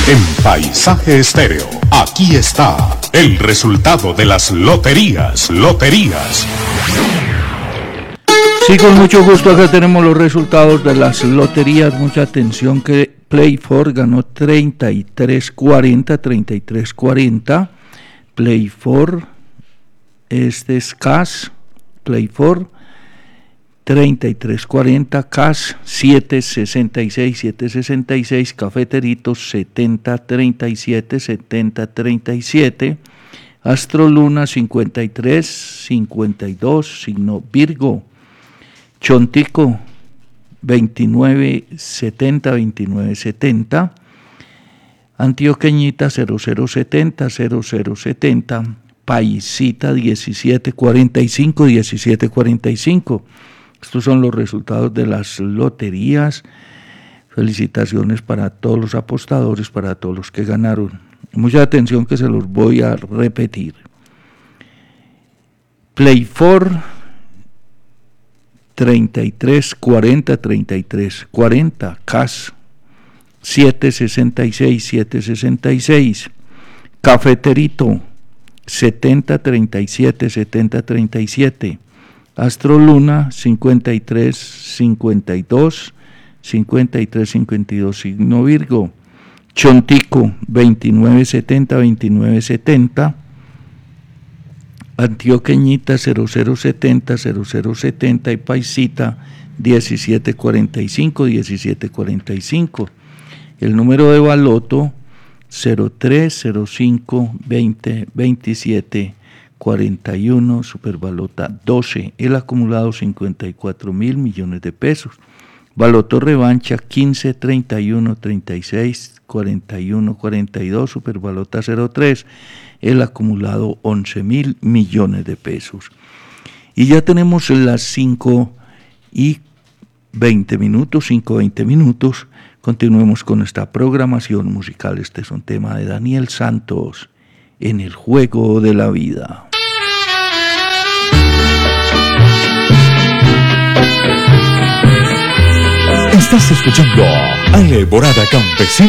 En Paisaje Estéreo, aquí está el resultado de las loterías. Sí, con mucho gusto acá tenemos los resultados de las loterías. Mucha atención que Play 4 ganó 3340. Play 4, este es Cash, Play 4, 3340, Cash 766, Cafeteritos 7037, Astroluna 5352, signo Virgo, Chontico 2970, Antioqueñita 0070, Paisita 1745. Estos son los resultados de las loterías. Felicitaciones para todos los apostadores, para todos los que ganaron. Mucha atención que se los voy a repetir. Play 4 3340, Cash 766, Cafeterito 7037, Astroluna 5352, signo Virgo, Chontico 2970, Antioqueñita 0070 y Paisita 1745. El número de baloto 0305202741, superbalota 12, el acumulado 54.000 millones de pesos. Baloto revancha 1531364142, superbalota 03, el acumulado 11.000 millones de pesos. Y ya tenemos las 5:20 minutos. Continuemos con esta programación musical. Este es un tema de Daniel Santos, En el juego de la vida. Estás escuchando Alborada Campesina.